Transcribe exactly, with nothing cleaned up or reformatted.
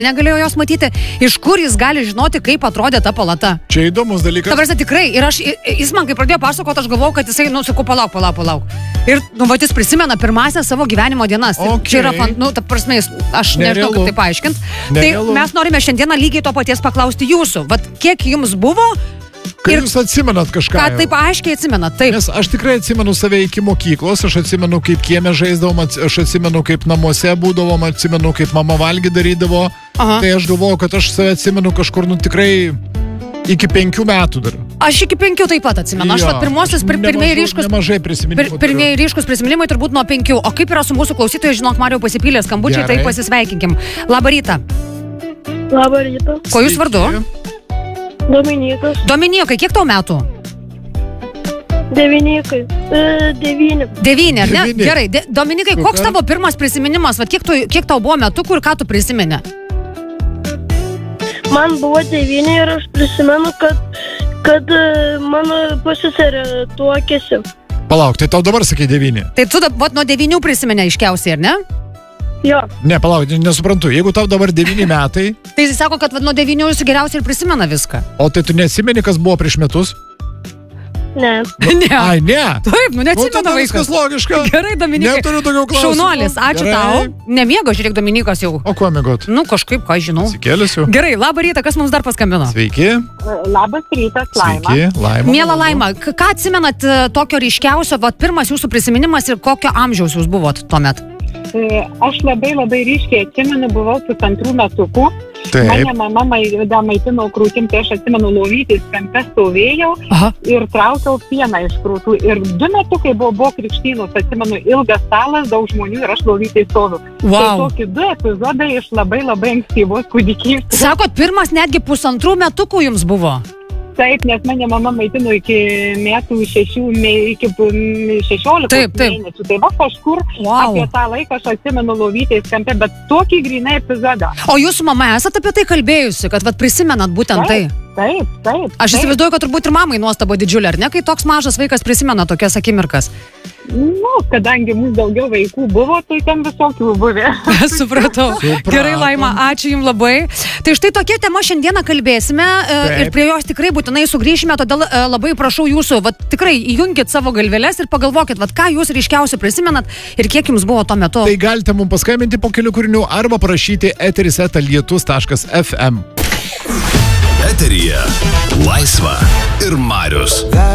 negalėjo jos matyti, iš kur jis gali žinoti, kaip atrodė ta palata. Čia įdomus dalykas. Ta prasme, tikrai, ir aš, jis man kai pradėjo pasakoti, aš galvojau, kad jisai, nu, sakau, palauk, palauk, palauk. Ir, nu, va, jis prisimena pirmąsias savo gyvenimo dienas. Okay. Čia yra, nu, ta prasme, aš nežinau, kaip tai paaiškint. Tai mes norime šiandieną lygiai to paties paklausti jūsų. Vat kiek jums buvo? Kai ir, jūs atsimenat kažką? Ką taip aiškiai atsimenat, taip. Nes aš tikrai atsimenu save iki mokyklos, aš atsimenu, kaip kieme žaisdavom, aš atsimenu, kaip namuose būdavom, atsimenu, kaip mama valgy darydavo. Aha. Tai aš galvoju, kad aš save atsimenu kažkur, nu, tikrai iki penkių metų dar. Aš iki penkių taip pat atsimenu. Aš pat pirmosius, pir, pirmieji ryškus... Nemažai prisiminimų. Pir, pirmieji ryškus prisiminimai turbūt nuo penkių. O kaip yra su mūsų klausytojai, žinok, Marijau pasipylė skambučiai, tai pasisveikinkim. Labą rytą. Labą rytą. Ko jūs vardu? Dominikas. Dominikai, kiek tau metų? Devinikai. E, devyni. Devyni, ar ne? Devyni. Gerai. De, Dominikai, koks okay. tavo pirmas prisiminimas? Vat kiek, tu, kiek tau buvo metukų ir ką tu prisimeni? Man buvo devyni ir aš prisimenu, kad, kad mano pusseserė tuokėsi. Palauk, tai tau dabar sakai devyni. Tai tu vat, nuo devynių prisimeni aiškiausiai, ar ne? Jo. Ne, palauk, nesuprantu. Jeigu tau dabar devyni metai... Tai jis sako, kad nuo devynių jūs geriausiai ir prisimena viską. O tai tu neatsimeni, kas buvo prieš metus? Ne. Nu, ne. Ai, ne. Taip, nu neatsimenu nu, vaikas. Viskas logiška. Gerai, Dominikai. Neturiu daugiau klausimų. Šaunuolis, ačiū Gerai. tau. Nemiego, žiūrėk, Dominikas jau. O kuo miegot? Nu, kažkaip, ką žinau. Atsikėlęs jau. Gerai, labą rytą, kas mums dar paskambino? Sveiki. Labas rytas, Laima. Sveiki, Laima. Miela Laima, ką atsimenat tokio ryškiausio, vat pirmas jūsų prisiminimas ir kokio amžiaus jūs buvot tuomet? Aš labai labai ryškiai atsimenu, buvau pusantrų metukų. Taip. Mane mama maitino krūtim, tai aš atsimenu, lovytės kampe stovėjau Aha. ir traukiau pieną iš krūtų. Ir du metukai buvo, buvo krikštynos, atsimenu, ilgas stalas, daug žmonių ir aš lovytės stoviu. Wow. Tai tokie du epizodai iš labai labai ankstyvos kūdikystės. Sakot, pirmas netgi pusantrų metukų jums buvo? Taip, nes mane mama maitino iki metų šešių, iki šešiolikos taip, taip. mėnesių. Tai va kažkur wow. apie tą laiką aš atsimenu lovytės kampe, bet tokį grinai epizodą. O jūsų mama esate apie tai kalbėjusi, kad vat prisimenat būtent taip, tai? Taip, taip. Aš įsivaizduoju, kad turbūt ir mamai nuostabo didžiulė, ar ne, kai toks mažas vaikas prisimena tokias akimirkas? Nu, kadangi mūsų daugiau vaikų buvo, tai ten visokių buvė. Supratau. Supratom. Gerai, Laima, ačiū jums labai. Tai štai tokia tema šiandieną kalbėsime taip. Ir prie jos tikrai būtinai sugrįšime, todėl labai prašau jūsų, vat, tikrai įjunkit savo galveles ir pagalvokit, vat, ką jūs ryškiausiai prisimenat ir kiek jums buvo tuo metu. Tai galite mums paskambinti po kelių kūrinių arba parašyti eteris eta lietus taškas ef em. Eteryje Laisva ir Marius.